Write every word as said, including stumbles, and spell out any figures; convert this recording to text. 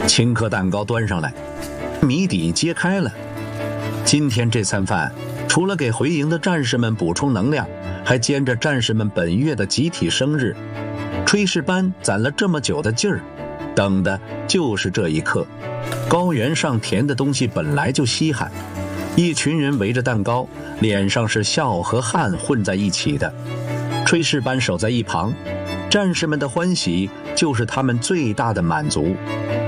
青稞蛋糕端上来，谜底揭开了。今天这餐饭，除了给回营的战士们补充能量，还兼着战士们本月的集体生日。炊事班攒了这么久的劲儿，等的就是这一刻。高原上甜的东西本来就稀罕，一群人围着蛋糕，脸上是笑和汗混在一起的。炊事班守在一旁，战士们的欢喜就是他们最大的满足。